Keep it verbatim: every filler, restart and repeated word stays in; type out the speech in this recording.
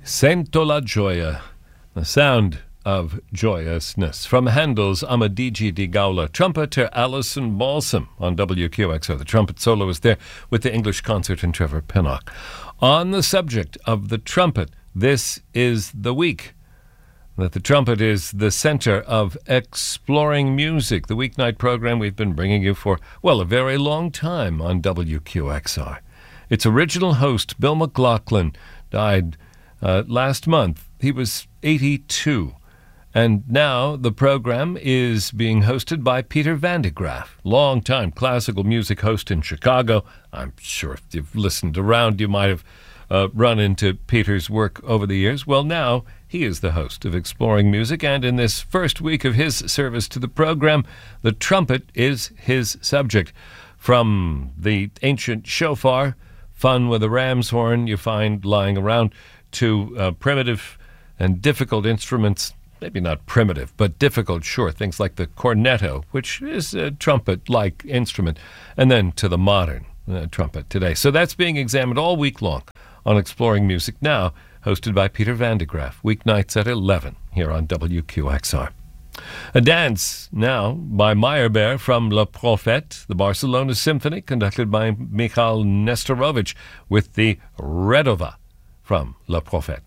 Sento la gioia, the sound of joyousness. From Handel's Amadigi di Gaula, trumpeter Alison Balsam on W Q X R. The trumpet soloist there with the English concert and Trevor Pinnock. On the subject of the trumpet, this is the week that the trumpet is the center of exploring music, the weeknight program we've been bringing you for, well, a very long time on W Q X R. Its original host, Bill McLaughlin, died uh, last month. He was eighty-two. And now the program is being hosted by Peter Van de Graaff, longtime classical music host in Chicago. I'm sure if you've listened around, you might have uh, run into Peter's work over the years. Well, now he is the host of Exploring Music, and in this first week of his service to the program, the trumpet is his subject. From the ancient shofar, fun with a ram's horn you find lying around, to uh, primitive and difficult instruments, maybe not primitive, but difficult, sure, things like the cornetto, which is a trumpet-like instrument, and then to the modern uh, trumpet today. So that's being examined all week long on Exploring Music Now, hosted by Peter Van de Graaff, weeknights at eleven here on W Q X R. A dance now by Meyerbeer from Le Prophète, the Barcelona Symphony, conducted by Michal Nestorovic with the Redova from Le Prophète.